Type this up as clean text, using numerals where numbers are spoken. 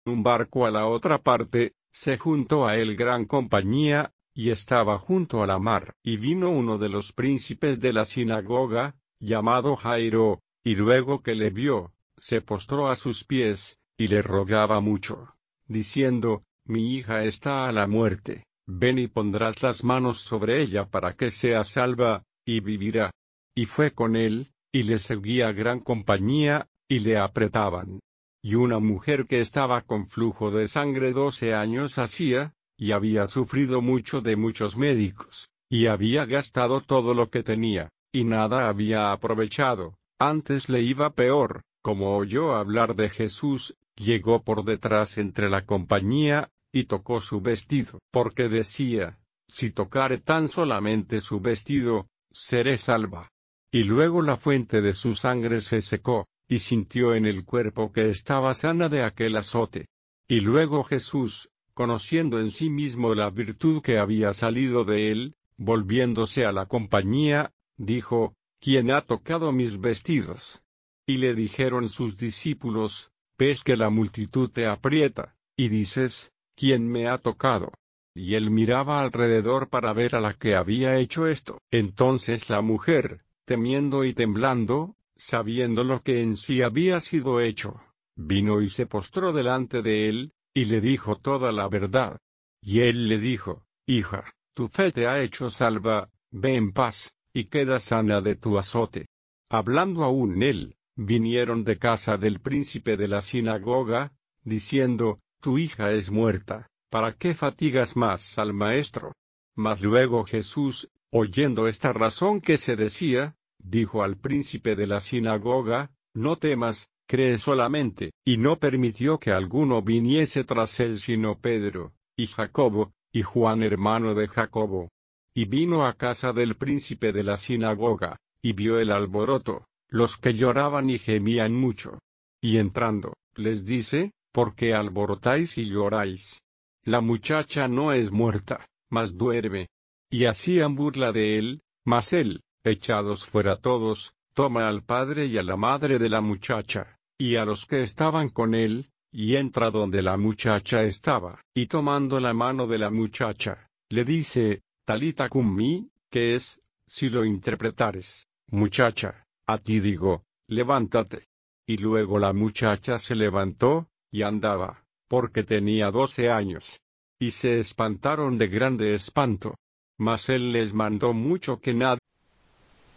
un barco a la otra parte, se juntó a él gran compañía, y estaba junto a la mar. Y vino uno de los príncipes de la sinagoga, llamado Jairo, y luego que le vio, se postró a sus pies, y le rogaba mucho, diciendo: Mi hija está a la muerte, ven y pondrás las manos sobre ella para que sea salva, y vivirá. Y fue con él, y le seguía gran compañía, y le apretaban. Y una mujer que estaba con flujo de sangre 12 años hacía, y había sufrido mucho de muchos médicos, y había gastado todo lo que tenía, y nada había aprovechado, antes le iba peor. Como oyó hablar de Jesús, llegó por detrás entre la compañía, y tocó su vestido, porque decía: Si tocare tan solamente su vestido, seré salva. Y luego la fuente de su sangre se secó, y sintió en el cuerpo que estaba sana de aquel azote. Y luego Jesús, conociendo en sí mismo la virtud que había salido de él, volviéndose a la compañía, dijo: ¿Quién ha tocado mis vestidos? Y le dijeron sus discípulos: Ves que la multitud te aprieta, y dices: ¿Quién me ha tocado? Y él miraba alrededor para ver a la que había hecho esto. Entonces la mujer, temiendo y temblando, sabiendo lo que en sí había sido hecho, vino y se postró delante de él, y le dijo toda la verdad. Y él le dijo: Hija, tu fe te ha hecho salva, ve en paz, y queda sana de tu azote. Hablando aún él, vinieron de casa del príncipe de la sinagoga, diciendo: Tu hija es muerta, ¿para qué fatigas más al maestro? Mas luego Jesús, oyendo esta razón que se decía, dijo al príncipe de la sinagoga: No temas, cree solamente. Y no permitió que alguno viniese tras él sino Pedro, y Jacobo, y Juan hermano de Jacobo. Y vino a casa del príncipe de la sinagoga, y vio el alboroto, los que lloraban y gemían mucho. Y entrando, les dice: ¿Por qué alborotáis y lloráis? La muchacha no es muerta, mas duerme. Y hacían burla de él, mas él, echados fuera todos, toma al padre y a la madre de la muchacha, y a los que estaban con él, y entra donde la muchacha estaba, y tomando la mano de la muchacha, le dice: Talita cumi, que es, si lo interpretares: Muchacha, a ti digo, levántate. Y luego la muchacha se levantó, y andaba, porque tenía 12 años. Y se espantaron de grande espanto. Mas él les mandó mucho que nadie